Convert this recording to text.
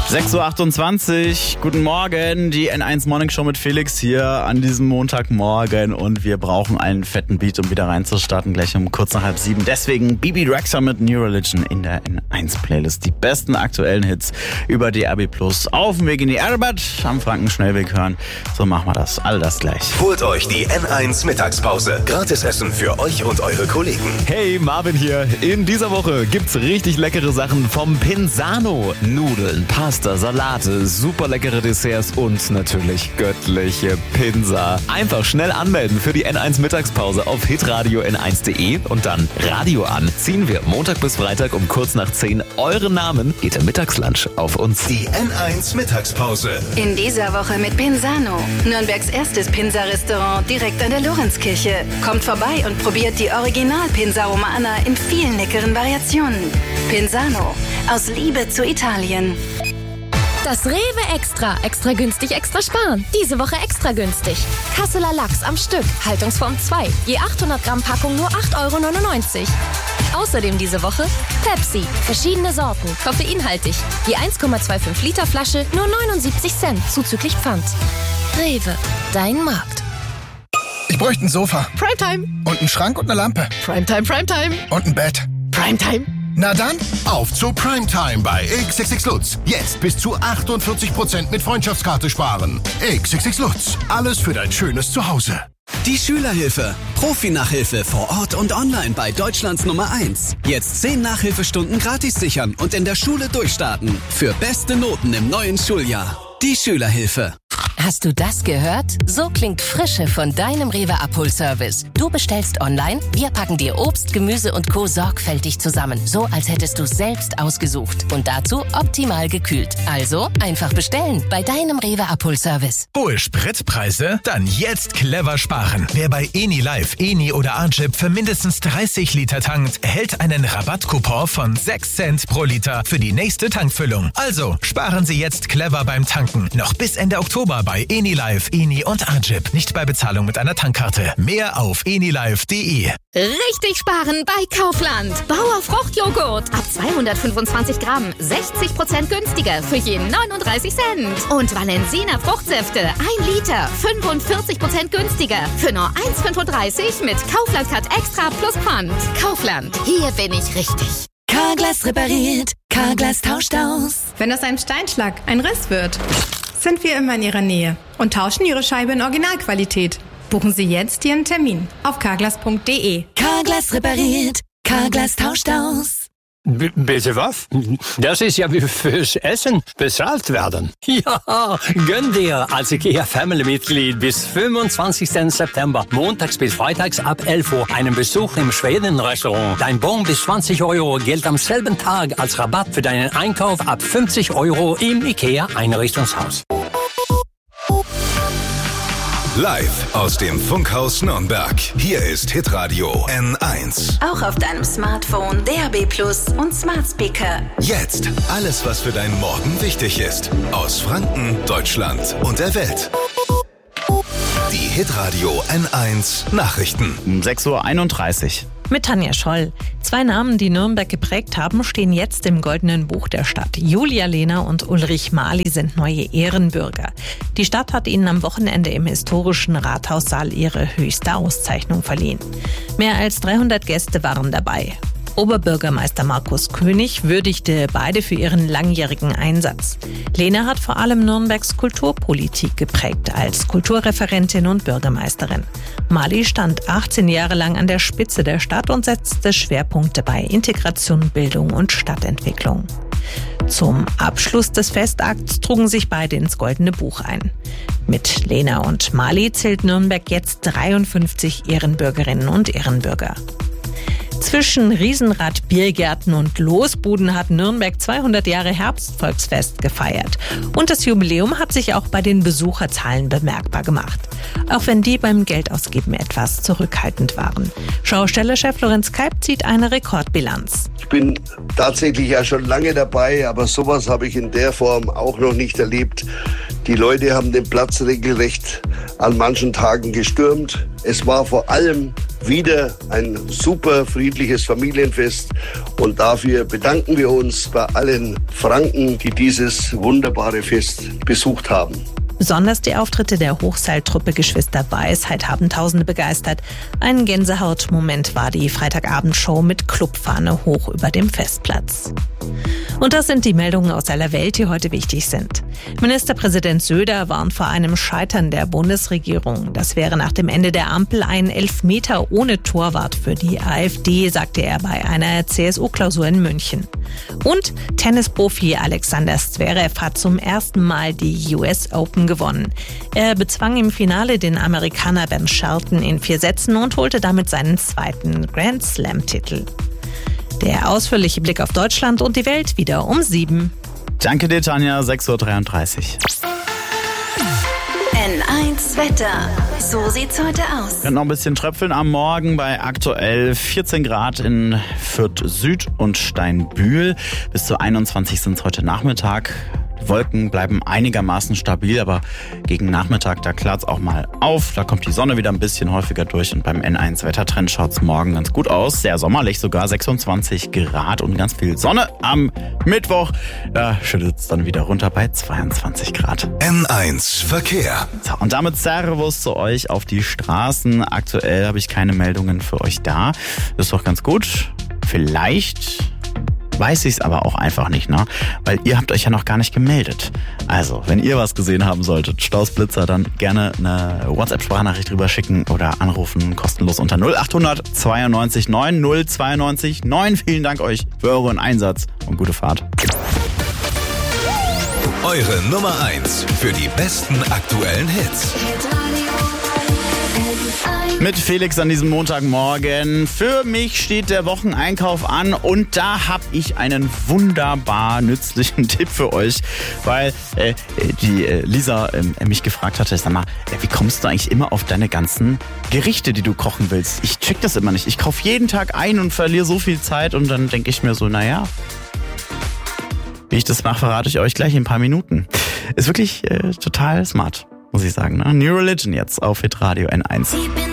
6.28 Uhr, guten Morgen, die N1 Morning Show mit Felix hier an diesem Montagmorgen und wir brauchen einen fetten Beat, um wieder reinzustarten, gleich um kurz nach 6:30. Deswegen Bibi Rexha mit New Religion in der N1 Playlist. Die besten aktuellen Hits über DRB Plus auf dem Weg in die Arbeit am Franken-Schnellweg hören. So machen wir das, all das gleich. Holt euch die N1 Mittagspause. Gratis Essen für euch und eure Kollegen. Hey, Marvin hier. In dieser Woche gibt's richtig leckere Sachen vom Pinzano. Nudeln, Pasta, Salate, super leckere Desserts und natürlich göttliche Pinsa. Einfach schnell anmelden für die N1 Mittagspause auf hitradio n1.de und dann Radio an. Ziehen wir Montag bis Freitag um kurz nach 10 euren Namen, geht der Mittagslunch auf uns. Die N1 Mittagspause. In dieser Woche mit Pinzano. Nürnbergs erstes Pinsa-Restaurant direkt an der Lorenzkirche. Kommt vorbei und probiert die Original-Pinsa Romana in vielen leckeren Variationen. Pinzano. Aus Liebe zu Italien. Das Rewe Extra. Extra günstig, extra sparen. Diese Woche extra günstig. Kasseler Lachs am Stück. Haltungsform 2. Je 800 Gramm Packung nur 8,99 €. Außerdem diese Woche Pepsi. Verschiedene Sorten. Koffeinhaltig. Je 1,25 Liter Flasche nur 79 Cent. Zuzüglich Pfand. Rewe. Dein Markt. Ich bräuchte ein Sofa. Primetime. Und einen Schrank und eine Lampe. Primetime, Primetime. Und ein Bett. Primetime. Na dann, auf zu Primetime bei XXX Lutz. Jetzt bis zu 48% mit Freundschaftskarte sparen. XXX Lutz. Alles für dein schönes Zuhause. Die Schülerhilfe. Profi-Nachhilfe vor Ort und online bei Deutschlands Nummer 1. Jetzt 10 Nachhilfestunden gratis sichern und in der Schule durchstarten. Für beste Noten im neuen Schuljahr. Die Schülerhilfe. Hast du das gehört? So klingt Frische von deinem Rewe Abholservice. Du bestellst online, wir packen dir Obst, Gemüse und Co. sorgfältig zusammen. So, als hättest du es selbst ausgesucht. Und dazu optimal gekühlt. Also einfach bestellen bei deinem Rewe Abholservice. Hohe Spritpreise? Dann jetzt clever sparen. Wer bei Eni Live, Eni oder Archip für mindestens 30 Liter tankt, erhält einen Rabattcoupon von 6 Cent pro Liter für die nächste Tankfüllung. Also sparen Sie jetzt clever beim Tanken. Noch bis Ende Oktober bei Eni Live, Eni und Archip. Nicht bei Bezahlung mit einer Tankkarte. Mehr auf enilive.de. Richtig sparen bei Kaufland. Bauer Fruchtjoghurt ab 225 Gramm. 60% günstiger für je 39 Cent. Und Valensina Fruchtsäfte 1 Liter. 45% günstiger für nur 1,35 mit Kaufland Cut Extra plus Pfand. Kaufland. Hier bin ich richtig. Carglass repariert. Carglass tauscht aus. Wenn aus einem Steinschlag ein Riss wird, sind wir immer in Ihrer Nähe und tauschen Ihre Scheibe in Originalqualität. Buchen Sie jetzt Ihren Termin auf carglass.de. Carglass repariert. Carglass tauscht aus. Bitte was? Das ist ja wie fürs Essen bezahlt werden. Ja, gönn dir als IKEA-Family-Mitglied bis 25. September, montags bis freitags ab 11 Uhr, einen Besuch im Schweden-Restaurant. Dein Bon bis 20 € gilt am selben Tag als Rabatt für deinen Einkauf ab 50 € im IKEA-Einrichtungshaus. Live aus dem Funkhaus Nürnberg. Hier ist Hitradio N1. Auch auf deinem Smartphone, DRB Plus und Smart Speaker. Jetzt alles, was für deinen Morgen wichtig ist. Aus Franken, Deutschland und der Welt. Die Hitradio N1 Nachrichten. 6.31 Uhr. Mit Tanja Scholl. 2 Namen, die Nürnberg geprägt haben, stehen jetzt im Goldenen Buch der Stadt. Julia Lehner und Ulrich Mali sind neue Ehrenbürger. Die Stadt hat ihnen am Wochenende im historischen Rathaussaal ihre höchste Auszeichnung verliehen. Mehr als 300 Gäste waren dabei. Oberbürgermeister Markus König würdigte beide für ihren langjährigen Einsatz. Lehner hat vor allem Nürnbergs Kulturpolitik geprägt als Kulturreferentin und Bürgermeisterin. Mali stand 18 Jahre lang an der Spitze der Stadt und setzte Schwerpunkte bei Integration, Bildung und Stadtentwicklung. Zum Abschluss des Festakts trugen sich beide ins Goldene Buch ein. Mit Lehner und Mali zählt Nürnberg jetzt 53 Ehrenbürgerinnen und Ehrenbürger. Zwischen Riesenrad, Biergärten und Losbuden hat Nürnberg 200 Jahre Herbstvolksfest gefeiert. Und das Jubiläum hat sich auch bei den Besucherzahlen bemerkbar gemacht. Auch wenn die beim Geldausgeben etwas zurückhaltend waren. Schaustellerchef Lorenz Keib zieht eine Rekordbilanz. Ich bin tatsächlich ja schon lange dabei, aber sowas habe ich in der Form auch noch nicht erlebt. Die Leute haben den Platz regelrecht an manchen Tagen gestürmt. Es war vor allem wieder ein super friedliches Familienfest. Und dafür bedanken wir uns bei allen Franken, die dieses wunderbare Fest besucht haben. Besonders die Auftritte der Hochseiltruppe Geschwister Weisheit haben Tausende begeistert. Ein Gänsehautmoment war die Freitagabendshow mit Clubfahne hoch über dem Festplatz. Und das sind die Meldungen aus aller Welt, die heute wichtig sind. Ministerpräsident Söder warnt vor einem Scheitern der Bundesregierung. Das wäre nach dem Ende der Ampel ein Elfmeter ohne Torwart für die AfD, sagte er bei einer CSU-Klausur in München. Und Tennisprofi Alexander Zverev hat zum ersten Mal die US Open gewonnen. Er bezwang im Finale den Amerikaner Ben Shelton in 4 Sätzen und holte damit seinen zweiten Grand Slam-Titel. Der ausführliche Blick auf Deutschland und die Welt wieder um 7. Danke dir, Tanja, 6.33 Uhr. N1 Wetter. So sieht's heute aus. Noch ein bisschen tröpfeln am Morgen bei aktuell 14 Grad in Fürth Süd und Steinbühl. Bis zu 21 sind es heute Nachmittag. Die Wolken bleiben einigermaßen stabil, aber gegen Nachmittag, da klart es auch mal auf. Da kommt die Sonne wieder ein bisschen häufiger durch und beim N1 Wettertrend schaut es morgen ganz gut aus. Sehr sommerlich, sogar 26 Grad und ganz viel Sonne. Am Mittwoch, da schüttet es dann wieder runter bei 22 Grad. N1 Verkehr. So, und damit Servus zu euch auf die Straßen. Aktuell habe ich keine Meldungen für euch da. Das ist doch ganz gut. Vielleicht weiß ich es aber auch einfach nicht, ne? Weil ihr habt euch ja noch gar nicht gemeldet. Also, wenn ihr was gesehen haben solltet, Staus, Blitzer, dann gerne eine WhatsApp-Sprachnachricht drüber schicken oder anrufen, kostenlos unter 0800 92 9 092 9. Vielen Dank euch für euren Einsatz und gute Fahrt. Eure Nummer 1 für die besten aktuellen Hits. Mit Felix an diesem Montagmorgen. Für mich steht der Wocheneinkauf an und da habe ich einen wunderbar nützlichen Tipp für euch, weil die Lisa mich gefragt hatte, sag mal, wie kommst du eigentlich immer auf deine ganzen Gerichte, die du kochen willst? Ich check das immer nicht. Ich kaufe jeden Tag ein und verliere so viel Zeit und dann denke ich mir so, naja, wie ich das mache, verrate ich euch gleich in ein paar Minuten. Ist wirklich total smart, muss ich sagen. Ne? New Religion jetzt auf Hitradio N1.